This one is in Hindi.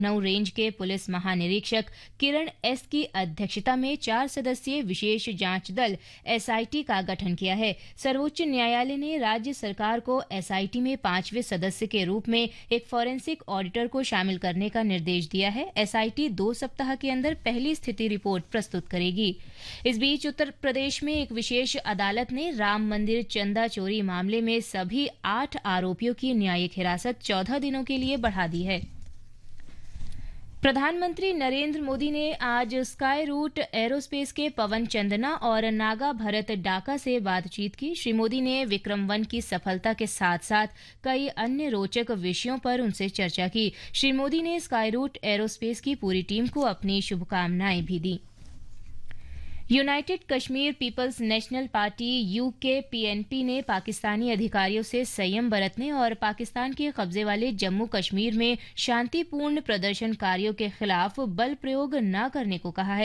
लखनऊ रेंज के पुलिस महानिरीक्षक किरण एस की अध्यक्षता में 4 सदस्यीय विशेष जांच दल एसआईटी का गठन किया है। सर्वोच्च न्यायालय ने राज्य सरकार को एसआईटी में 5वें सदस्य के रूप में एक फॉरेंसिक ऑडिटर को शामिल करने का निर्देश दिया है। एसआईटी 2 सप्ताह के अंदर पहली स्थिति रिपोर्ट प्रस्तुत करेगी। इस बीच उत्तर प्रदेश में एक विशेष अदालत ने राम मंदिर चंदा चोरी मामले में सभी 8 आरोपियों की न्यायिक हिरासत 14 दिनों के लिए बढ़ा दी है। प्रधानमंत्री नरेंद्र मोदी ने आज स्काई रूट एरोस्पेस के पवन चंदना और नागा भरत डाका से बातचीत की। श्री मोदी ने विक्रम 1 की सफलता के साथ साथ कई अन्य रोचक विषयों पर उनसे चर्चा की। श्री मोदी ने स्काई रूट एरोस्पेस की पूरी टीम को अपनी शुभकामनाएं भी दी। United Kashmir peoples national party यूकेपीएनपी ने पाकिस्तानी अधिकारियों से संयम बरतने और पाकिस्तान के कब्जे वाले जम्मू कश्मीर में शांतिपूर्ण प्रदर्शनकारियों के खिलाफ बल प्रयोग न करने को कहा है।